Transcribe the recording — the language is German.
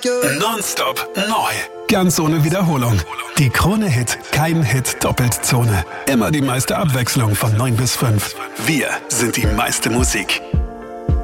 Nonstop neu. Ganz ohne Wiederholung. Die Krone-Hit Kein Hit Doppeltzone. Immer die meiste Abwechslung von 9 bis 5. Wir sind die meiste Musik.